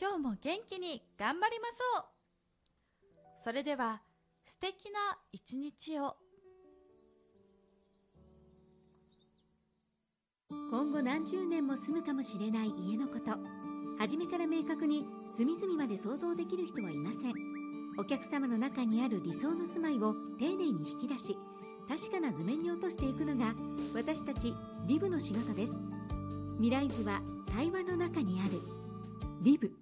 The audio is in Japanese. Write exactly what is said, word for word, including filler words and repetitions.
今日も元気に頑張りましょう。それでは素敵な一日を。 今後何十年も住むかもしれない家のこと、初めから明確に隅々まで想像できる人はいません。お客様の中にある理想の住まいを丁寧に引き出し、確かな図面に落としていくのが私たちリブの仕事です。未来図は対話の中にある。リブ